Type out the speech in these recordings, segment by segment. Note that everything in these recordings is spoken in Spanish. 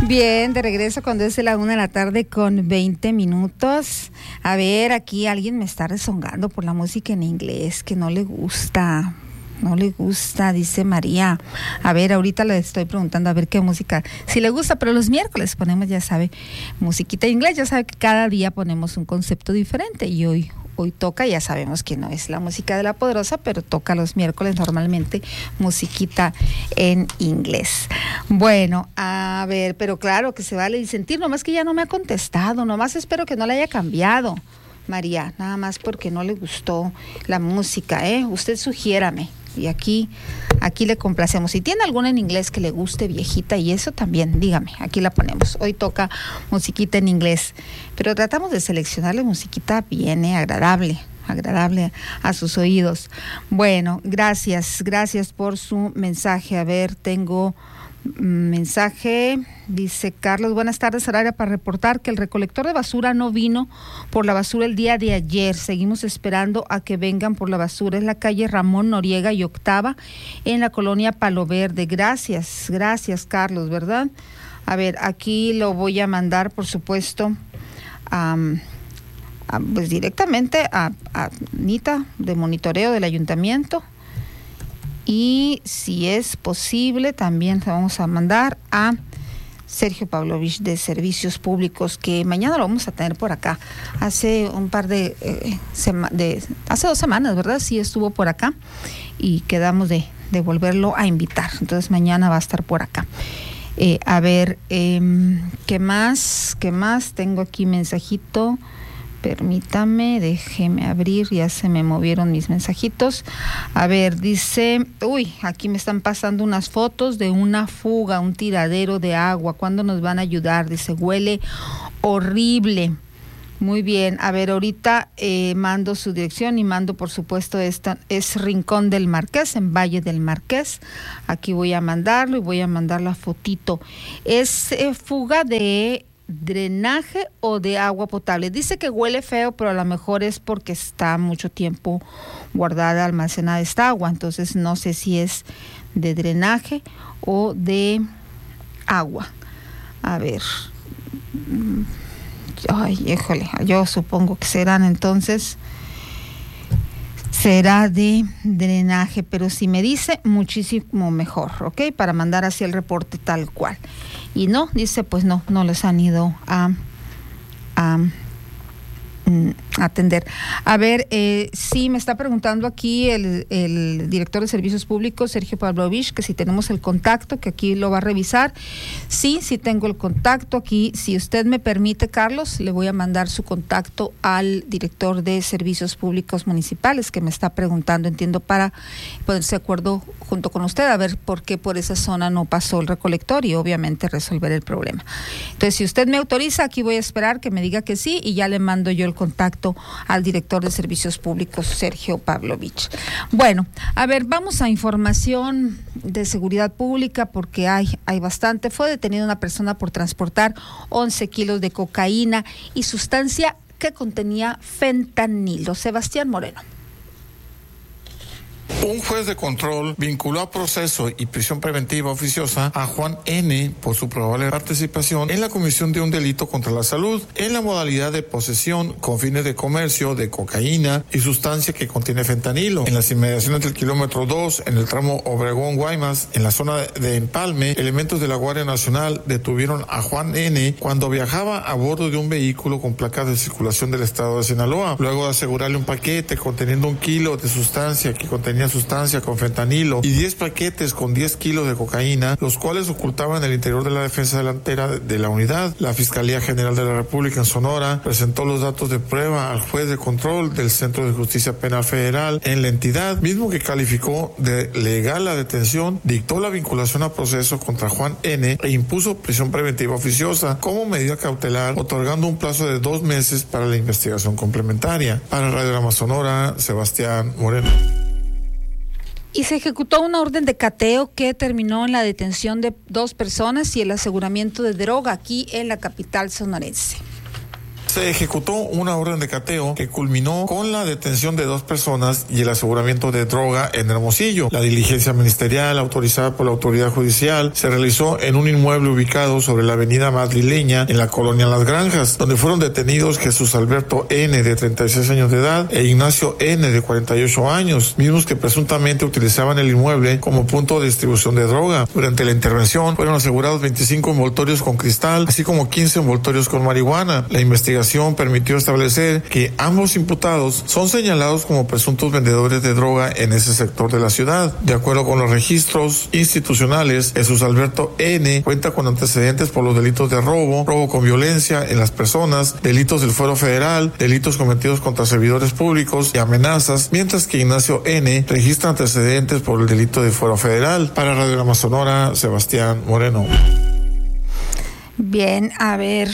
Bien, de regreso cuando es la 1:00 con 20 minutos. A ver, aquí alguien me está rezongando por la música en inglés, que no le gusta. No le gusta, dice María. A ver, ahorita le estoy preguntando a ver qué música, si le gusta, pero los miércoles ponemos, ya sabe, musiquita en inglés. Ya sabe que cada día ponemos un concepto diferente y hoy toca, ya sabemos que no es la música de La Poderosa, pero toca los miércoles normalmente musiquita en inglés. Bueno, a ver, pero claro que se vale disentir, nomás que ya no me ha contestado, nomás espero que no le haya cambiado, María, nada más porque no le gustó la música, usted sugiérame. Y aquí le complacemos. Si tiene alguna en inglés que le guste, viejita, y eso también, dígame, aquí la ponemos. Hoy toca musiquita en inglés, pero tratamos de seleccionarle musiquita bien, agradable a sus oídos. Bueno, gracias por su mensaje. A ver, tengo mensaje, dice Carlos: buenas tardes, Araira, para reportar que el recolector de basura no vino por la basura el día de ayer. Seguimos esperando a que vengan por la basura. Es la calle Ramón Noriega y Octava, en la colonia Palo Verde. Gracias Carlos, ¿verdad? A ver, aquí lo voy a mandar, por supuesto, pues directamente a Anita de monitoreo del ayuntamiento. Y si es posible, también le vamos a mandar a Sergio Pavlovich de Servicios Públicos, que mañana lo vamos a tener por acá. Hace un par hace 2 semanas, ¿verdad? Sí estuvo por acá y quedamos de volverlo a invitar. Entonces mañana va a estar por acá. A ver, ¿qué más? Tengo aquí mensajito. Permítame, déjeme abrir, ya se me movieron mis mensajitos. A ver, dice, aquí me están pasando unas fotos de una fuga, un tiradero de agua. ¿Cuándo nos van a ayudar? Dice, huele horrible. Muy bien, a ver, ahorita mando su dirección y mando, por supuesto, esta es Rincón del Marqués, en Valle del Marqués. Aquí voy a mandarlo y voy a mandar la fotito. Es fuga de drenaje o de agua potable. Dice que huele feo, pero a lo mejor es porque está mucho tiempo guardada, almacenada esta agua. Entonces no sé si es de drenaje o de agua. A ver. Ay, híjole, yo supongo que será de drenaje, pero si me dice, muchísimo mejor, ¿ok? Para mandar así el reporte tal cual. Y no, dice, pues no les han ido a atender. A ver, sí, me está preguntando aquí el director de Servicios Públicos, Sergio Pavlovich, que si tenemos el contacto, que aquí lo va a revisar. Sí tengo el contacto aquí. Si usted me permite, Carlos, le voy a mandar su contacto al director de Servicios Públicos Municipales, que me está preguntando, entiendo, para ponerse de acuerdo junto con usted, a ver por qué por esa zona no pasó el recolector y obviamente resolver el problema. Entonces, si usted me autoriza, aquí voy a esperar que me diga que sí y ya le mando yo el contacto al director de Servicios Públicos, Sergio Pavlovich. Bueno, a ver, vamos a información de seguridad pública porque hay bastante. Fue detenida una persona por transportar 11 kilos de cocaína y sustancia que contenía fentanilo. Sebastián Moreno. Un juez de control vinculó a proceso y prisión preventiva oficiosa a Juan N. por su probable participación en la comisión de un delito contra la salud en la modalidad de posesión con fines de comercio de cocaína y sustancia que contiene fentanilo. En las inmediaciones del kilómetro 2, en el tramo Obregón-Guaymas, en la zona de Empalme, elementos de la Guardia Nacional detuvieron a Juan N. cuando viajaba a bordo de un vehículo con placas de circulación del estado de Sinaloa. Luego de asegurarle un paquete conteniendo 1 kilo de sustancia que contenía sustancia con fentanilo y 10 paquetes con 10 kilos de cocaína, los cuales ocultaban en el interior de la defensa delantera de la unidad. La Fiscalía General de la República en Sonora presentó los datos de prueba al juez de control del Centro de Justicia Penal Federal en la entidad, mismo que calificó de legal la detención, dictó la vinculación a proceso contra Juan N. e impuso prisión preventiva oficiosa como medida cautelar, otorgando un plazo de 2 meses para la investigación complementaria. Para Radio Rama Sonora, Sebastián Moreno. Y se ejecutó una orden de cateo que terminó en la detención de 2 personas y el aseguramiento de droga aquí en la capital sonorense. Se ejecutó una orden de cateo que culminó con la detención de 2 personas y el aseguramiento de droga en Hermosillo. La diligencia ministerial autorizada por la autoridad judicial se realizó en un inmueble ubicado sobre la avenida madrileña en la colonia Las Granjas, donde fueron detenidos Jesús Alberto N., de 36 años de edad, e Ignacio N., de 48 años, mismos que presuntamente utilizaban el inmueble como punto de distribución de droga. Durante la intervención fueron asegurados 25 envoltorios con cristal, así como 15 envoltorios con marihuana. La investigación permitió establecer que ambos imputados son señalados como presuntos vendedores de droga en ese sector de la ciudad. De acuerdo con los registros institucionales, Jesús Alberto N. cuenta con antecedentes por los delitos de robo con violencia en las personas, delitos del fuero federal, delitos cometidos contra servidores públicos y amenazas, mientras que Ignacio N. registra antecedentes por el delito de fuero federal. Para Radiograma Sonora, Sebastián Moreno. Bien, a ver,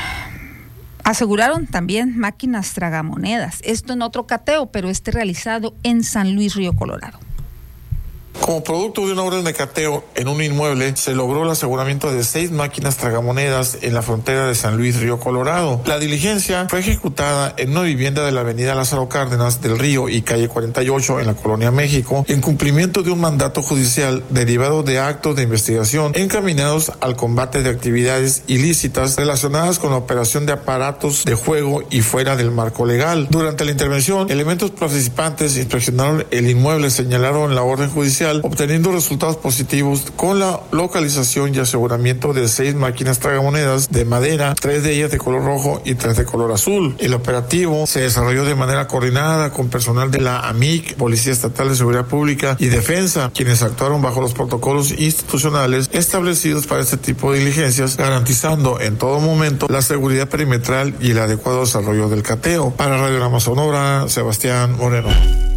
aseguraron también máquinas tragamonedas. Esto en otro cateo, pero realizado en San Luis Río Colorado. Como producto de una orden de cateo en un inmueble, se logró el aseguramiento de 6 máquinas tragamonedas en la frontera de San Luis Río Colorado. La diligencia fue ejecutada en una vivienda de la avenida Lázaro Cárdenas del Río y calle 48 en la Colonia México, en cumplimiento de un mandato judicial derivado de actos de investigación encaminados al combate de actividades ilícitas relacionadas con la operación de aparatos de juego y fuera del marco legal. Durante la intervención, elementos participantes inspeccionaron el inmueble, señalaron la orden judicial, obteniendo resultados positivos con la localización y aseguramiento de 6 máquinas tragamonedas de madera, 3 de ellas de color rojo y 3 de color azul. El operativo se desarrolló de manera coordinada con personal de la AMIC, Policía Estatal de Seguridad Pública y Defensa, quienes actuaron bajo los protocolos institucionales establecidos para este tipo de diligencias, garantizando en todo momento la seguridad perimetral y el adecuado desarrollo del cateo. Para Radiograma Sonora, Sebastián Moreno.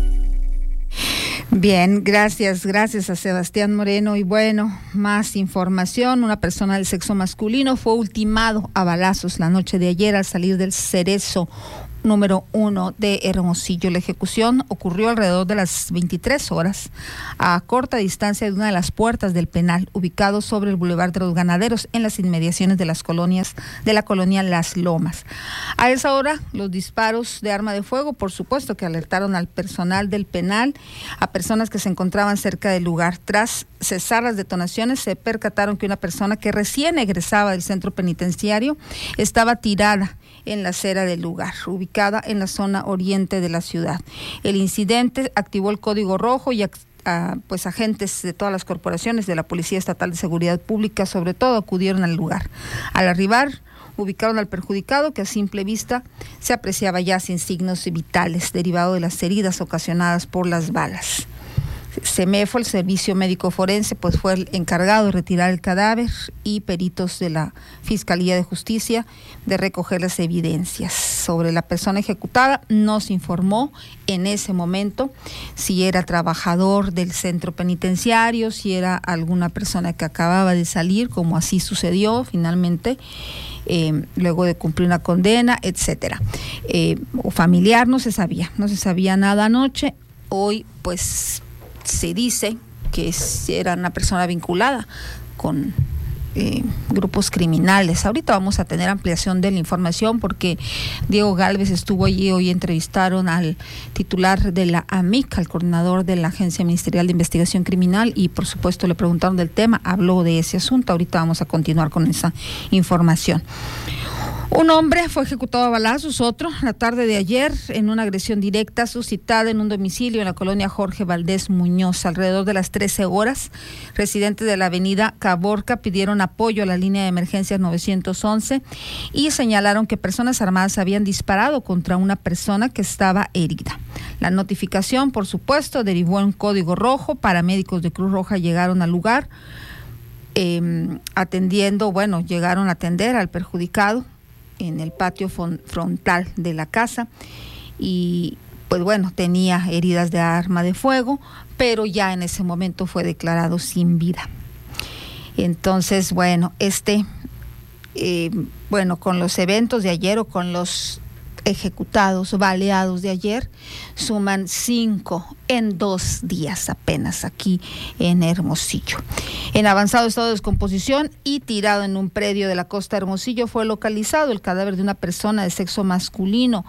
Bien, gracias a Sebastián Moreno. Y bueno, más información. Una persona del sexo masculino fue ultimado a balazos la noche de ayer al salir del Cerezo número 1 de Hermosillo. La ejecución ocurrió alrededor de las 23 horas a corta distancia de una de las puertas del penal, ubicado sobre el Boulevard de los Ganaderos, en las inmediaciones de la colonia Las Lomas. A esa hora, los disparos de arma de fuego, por supuesto que alertaron al personal del penal, a personas que se encontraban cerca del lugar. Tras cesar las detonaciones, se percataron que una persona que recién egresaba del centro penitenciario estaba tirada en la acera del lugar, ubicada en la zona oriente de la ciudad. El incidente activó el código rojo y pues agentes de todas las corporaciones de la Policía Estatal de Seguridad Pública, sobre todo, acudieron al lugar. Al arribar, ubicaron al perjudicado, que a simple vista se apreciaba ya sin signos vitales, derivado de las heridas ocasionadas por las balas. SEMEFO, el Servicio Médico Forense, pues fue el encargado de retirar el cadáver, y peritos de la Fiscalía de Justicia de recoger las evidencias. Sobre la persona ejecutada no se informó en ese momento si era trabajador del centro penitenciario, si era alguna persona que acababa de salir, como así sucedió finalmente, luego de cumplir una condena, etcétera. O familiar, no se sabía nada anoche. Hoy pues se dice que era una persona vinculada con grupos criminales. Ahorita vamos a tener ampliación de la información, porque Diego Gálvez estuvo allí. Hoy entrevistaron al titular de la AMIC, al coordinador de la Agencia Ministerial de Investigación Criminal, y por supuesto le preguntaron del tema, habló de ese asunto. Ahorita vamos a continuar con esa información. Un hombre fue ejecutado a balazos, otro, la tarde de ayer, en una agresión directa suscitada en un domicilio en la colonia Jorge Valdés Muñoz. Alrededor de las 13 horas, residentes de la avenida Caborca pidieron apoyo a la línea de emergencias 911 y señalaron que personas armadas habían disparado contra una persona que estaba herida. La notificación, por supuesto, derivó en un código rojo. Paramédicos de Cruz Roja llegaron al lugar, llegaron a atender al perjudicado en el patio frontal de la casa, y pues tenía heridas de arma de fuego, pero ya en ese momento fue declarado sin vida. Entonces, con los eventos de ayer, o con los ejecutados, baleados de ayer, suman 5 en 2 días apenas aquí en Hermosillo. En avanzado estado de descomposición y tirado en un predio de la costa de Hermosillo fue localizado el cadáver de una persona de sexo masculino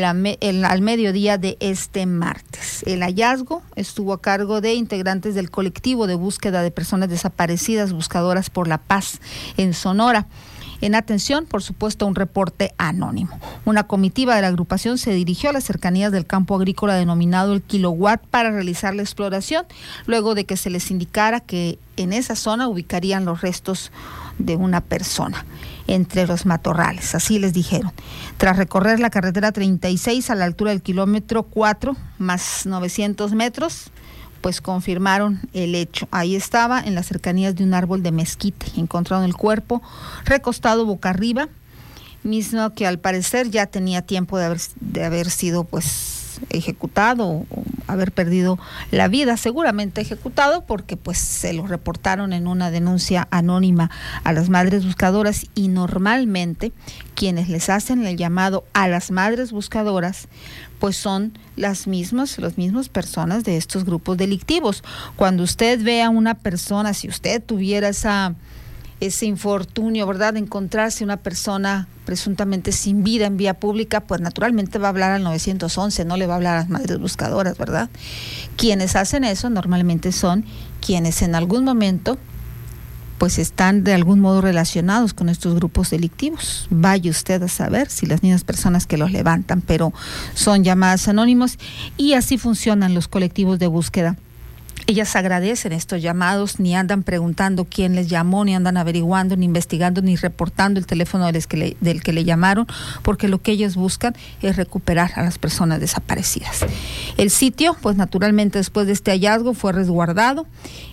al mediodía de este martes. El hallazgo estuvo a cargo de integrantes del colectivo de búsqueda de personas desaparecidas, Buscadoras por la Paz, en Sonora. En atención, por supuesto, a un reporte anónimo. Una comitiva de la agrupación se dirigió a las cercanías del campo agrícola denominado El Kilowatt para realizar la exploración, luego de que se les indicara que en esa zona ubicarían los restos de una persona entre los matorrales, así les dijeron. Tras recorrer la carretera 36 a la altura del kilómetro 4 más 900 metros, pues confirmaron el hecho. Ahí estaba, en las cercanías de un árbol de mezquite, encontraron el cuerpo recostado boca arriba, mismo que al parecer ya tenía tiempo de haber sido pues ejecutado o haber perdido la vida, seguramente ejecutado, porque pues se lo reportaron en una denuncia anónima a las madres buscadoras, y normalmente quienes les hacen el llamado a las madres buscadoras pues son las mismas personas de estos grupos delictivos. Cuando usted ve a una persona, si usted tuviera ese infortunio, ¿verdad?, de encontrarse una persona presuntamente sin vida en vía pública, pues naturalmente va a hablar al 911, no le va a hablar a las madres buscadoras, ¿verdad? Quienes hacen eso normalmente son quienes en algún momento pues están de algún modo relacionados con estos grupos delictivos. Vaya usted a saber si las mismas personas que los levantan, pero son llamadas anónimos, y así funcionan los colectivos de búsqueda. Ellas agradecen estos llamados, ni andan preguntando quién les llamó, ni andan averiguando, ni investigando, ni reportando el teléfono del que le llamaron, porque lo que ellos buscan es recuperar a las personas desaparecidas. El sitio, pues naturalmente después de este hallazgo fue resguardado,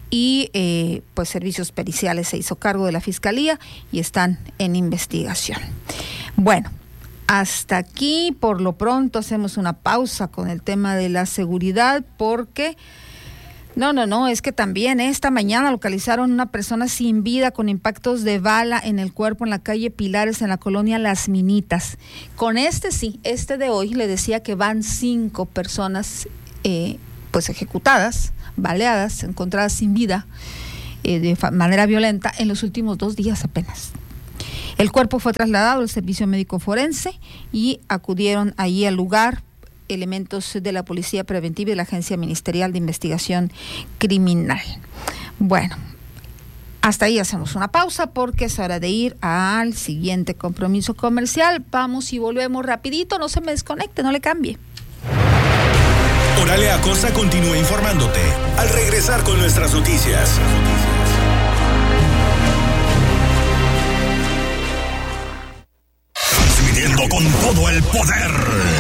y pues servicios periciales se hizo cargo de la Fiscalía y están en investigación. Bueno, hasta aquí por lo pronto hacemos una pausa con el tema de la seguridad, porque no, es que también esta mañana localizaron una persona sin vida con impactos de bala en el cuerpo en la calle Pilares, en la colonia Las Minitas. Con este de hoy le decía que van 5 personas pues ejecutadas, baleadas, encontradas sin vida de manera violenta en los últimos 2 días apenas. El cuerpo fue trasladado al servicio médico forense y acudieron allí al lugar elementos de la Policía Preventiva y de la Agencia Ministerial de Investigación Criminal. Bueno, hasta ahí hacemos una pausa porque es hora de ir al siguiente compromiso comercial. Vamos y volvemos rapidito, no se me desconecte, no le cambie. Oralia Acosta continúa informándote al regresar con nuestras noticias. Transmitiendo con todo el poder.